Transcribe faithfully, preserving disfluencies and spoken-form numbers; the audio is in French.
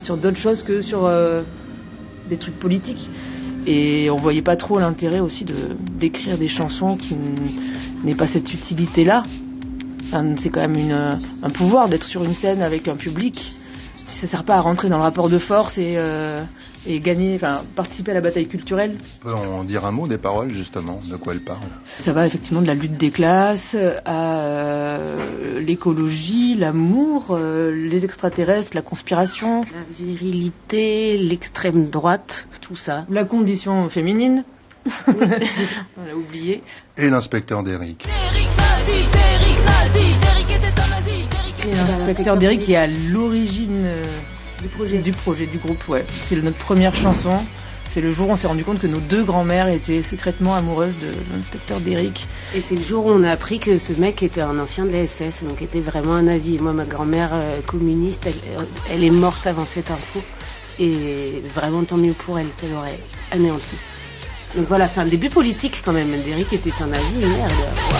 Sur d'autres choses que sur euh, des trucs politiques. Et on voyait pas trop l'intérêt aussi de d'écrire des chansons qui n'aient pas cette utilité-là. Enfin, c'est quand même une, un pouvoir d'être sur une scène avec un public. Si ça sert pas à rentrer dans le rapport de force et, euh, et gagner, enfin participer à la bataille culturelle. On peut en dire un mot des paroles justement, de quoi elles parlent? Ça va effectivement de la lutte des classes à euh, l'écologie, l'amour, euh, les extraterrestres, la conspiration, la virilité, l'extrême droite, tout ça. La condition féminine, on l'a oublié. Et l'inspecteur Derrick. Et l'inspecteur Derrick qui est à l'origine euh, du projet du projet du groupe, ouais. C'est notre première chanson. C'est le jour où on s'est rendu compte que nos deux grands-mères étaient secrètement amoureuses de l'inspecteur Derrick. Et c'est le jour où on a appris que ce mec était un ancien de la S S, donc était vraiment un nazi. Et moi, ma grand-mère euh, communiste, elle, elle est morte avant cette info. Et vraiment tant mieux pour elle, ça l'aurait anéanti. Donc voilà, c'est un début politique quand même. Derrick était un nazi, merde. Wow.